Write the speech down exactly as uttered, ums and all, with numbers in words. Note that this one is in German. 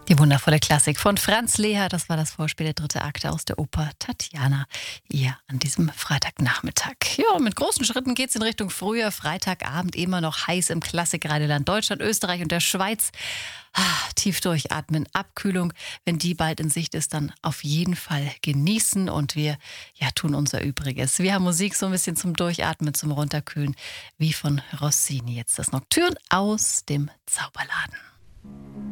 Die wundervolle Klassik von Franz Lehár, das war das Vorspiel der dritte Akte aus der Oper Tatjana, hier an diesem Freitagnachmittag. Ja, mit großen Schritten geht es in Richtung Frühjahr, Freitagabend immer noch heiß im Klassikreideland Deutschland, Österreich und der Schweiz. Ah, tief durchatmen, Abkühlung, wenn die bald in Sicht ist, dann auf jeden Fall genießen und wir ja, tun unser Übriges. Wir haben Musik so ein bisschen zum Durchatmen, zum Runterkühlen, wie von Rossini. Jetzt das Nocturne aus dem Zauberladen.